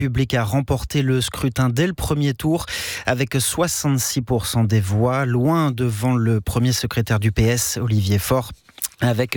Public a remporté le scrutin dès le premier tour avec 66% des voix, loin devant le premier secrétaire du PS, Olivier Faure, avec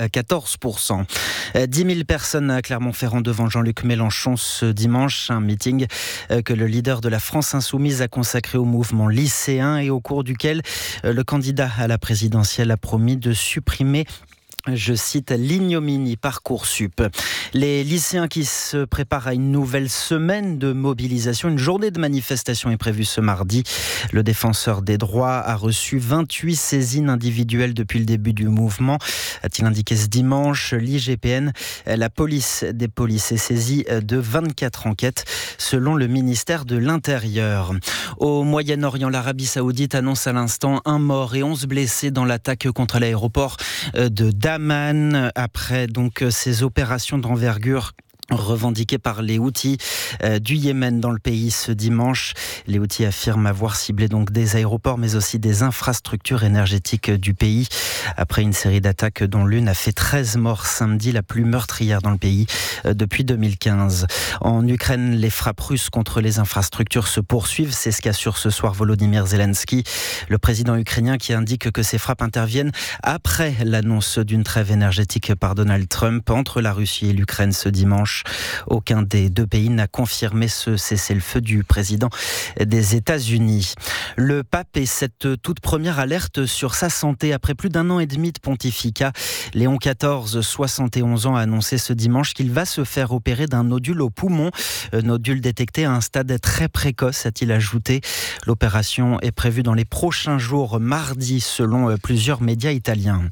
14%. 10 000 personnes à Clermont-Ferrand devant Jean-Luc Mélenchon ce dimanche, un meeting que le leader de la France Insoumise a consacré au mouvement lycéen et au cours duquel le candidat à la présidentielle a promis de supprimer, je cite, l'ignominie Parcoursup. Les lycéens qui se préparent à une nouvelle semaine de mobilisation, une journée de manifestation est prévue ce mardi. Le défenseur des droits a reçu 28 saisines individuelles depuis le début du mouvement. A-t-il indiqué ce dimanche, l'IGPN, la police des polices, est saisie de 24 enquêtes selon le ministère de l'Intérieur. Au Moyen-Orient, l'Arabie Saoudite annonce à l'instant un mort et 11 blessés dans l'attaque contre l'aéroport de Daman, après donc ces opérations d'envergure revendiquées par les Houthis du Yémen dans le pays ce dimanche. Les Houthis affirment avoir ciblé donc des aéroports mais aussi des infrastructures énergétiques du pays après une série d'attaques dont l'une a fait 13 morts samedi, la plus meurtrière dans le pays depuis 2015. En Ukraine, les frappes russes contre les infrastructures se poursuivent, c'est ce qu'assure ce soir Volodymyr Zelensky, le président ukrainien, qui indique que ces frappes interviennent après l'annonce d'une trêve énergétique par Donald Trump entre la Russie et l'Ukraine ce dimanche. Aucun des deux pays n'a confirmé ce cessez-le-feu du président des États-Unis. Le pape est cette toute première alerte sur sa santé après plus d'un an et demi de pontificat. Léon XIV, 71 ans, a annoncé ce dimanche qu'il va se faire opérer d'un nodule au poumon. Nodule détecté à un stade très précoce, a-t-il ajouté. L'opération est prévue dans les prochains jours, mardi, selon plusieurs médias italiens.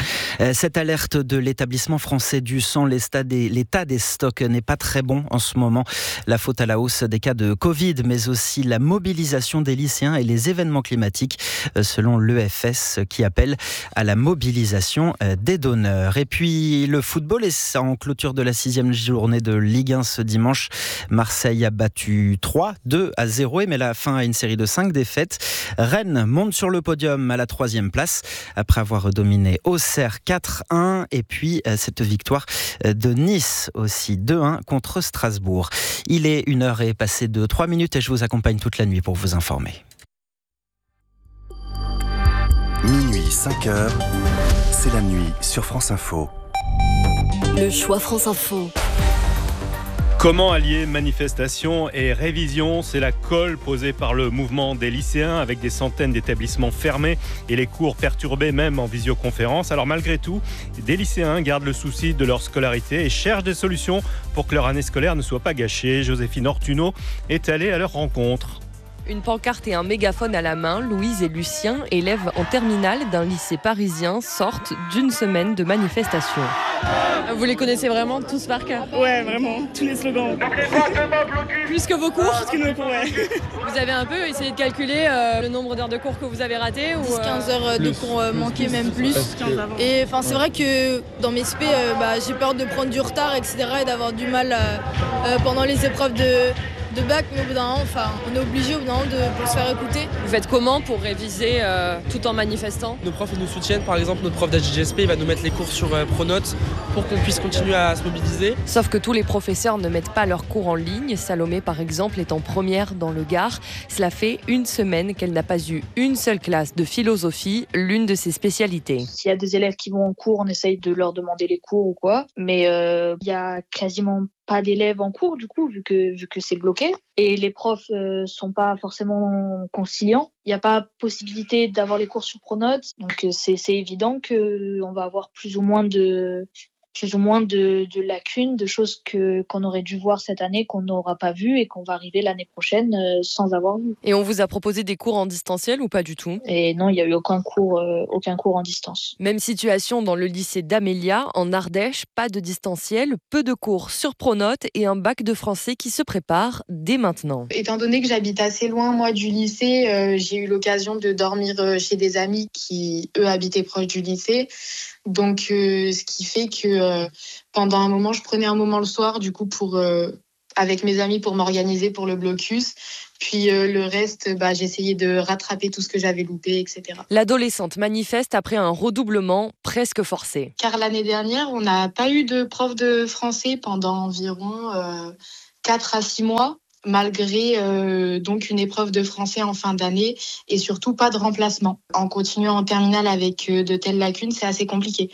Cette alerte de l'établissement français du sang, l'état des stocks n'est pas très bon en ce moment. La faute à la hausse des cas de Covid, mais aussi la mobilisation des lycéens et les événements climatiques, selon l'EFS, qui appelle à la mobilisation des donneurs. Et puis le football est en clôture de la 6e journée de Ligue 1 ce dimanche. Marseille a battu 3-2-0 et met la fin à une série de 5 défaites. Rennes monte sur le podium à la 3e place après avoir dominé Auxerre 4-1, et puis cette victoire de Nice aussi 2-1 contre Strasbourg. Il est 1h et passé de 3 minutes et je vous accompagne toute la nuit pour vous informer. Minuit 5h, c'est la nuit sur France Info. Le choix France Info. Comment allier manifestation et révision ? C'est la colle posée par le mouvement des lycéens avec des centaines d'établissements fermés et les cours perturbés même en visioconférence. Alors malgré tout, des lycéens gardent le souci de leur scolarité et cherchent des solutions pour que leur année scolaire ne soit pas gâchée. Joséphine Ortuno est allée à leur rencontre. Une pancarte et un mégaphone à la main, Louise et Lucien, élèves en terminale d'un lycée parisien, sortent d'une semaine de manifestation. Vous les connaissez vraiment tous par cœur ? Ouais, vraiment, tous les slogans. Plus que vos cours ? Plus que nos cours, ouais. Vous avez un peu essayé de calculer le nombre d'heures de cours que vous avez raté ou 10-15 heures de cours manqués, même plus. Et c'est vrai que dans mes SP, j'ai peur de prendre du retard, etc. et d'avoir du mal pendant les épreuves de bac, mais au bout d'un moment, on est obligé au bout d'un moment pour se faire écouter. Vous faites comment pour réviser tout en manifestant ? Nos profs nous soutiennent, par exemple notre prof d'HGSP il va nous mettre les cours sur Pronote pour qu'on puisse continuer à se mobiliser. Sauf que tous les professeurs ne mettent pas leurs cours en ligne. Salomé par exemple est en première dans le Gard. Cela fait une semaine qu'elle n'a pas eu une seule classe de philosophie, l'une de ses spécialités. S'il y a des élèves qui vont en cours, on essaye de leur demander les cours ou quoi, mais il y a quasiment pas d'élèves en cours du coup vu que c'est bloqué et les profs sont pas forcément conciliants. Il n'y a pas possibilité d'avoir les cours sur Pronote, donc c'est évident que on va avoir plus ou moins de lacunes, de choses qu'on aurait dû voir cette année, qu'on n'aura pas vu et qu'on va arriver l'année prochaine sans avoir vu. Et on vous a proposé des cours en distanciel ou pas du tout ? Et non, il n'y a eu aucun cours en distance. Même situation dans le lycée d'Amélia, en Ardèche, pas de distanciel, peu de cours sur Pronote et un bac de français qui se prépare dès maintenant. Étant donné que j'habite assez loin, moi, du lycée, j'ai eu l'occasion de dormir chez des amis qui, eux, habitaient proche du lycée. Donc, ce qui fait que pendant un moment, je prenais un moment le soir, du coup, avec mes amis pour m'organiser pour le blocus. Puis le reste, j'essayais de rattraper tout ce que j'avais loupé, etc. L'adolescente manifeste après un redoublement presque forcé. Car l'année dernière, on n'a pas eu de prof de français pendant environ 4 à 6 mois, malgré donc une épreuve de français en fin d'année et surtout pas de remplacement. En continuant en terminale avec de telles lacunes, c'est assez compliqué.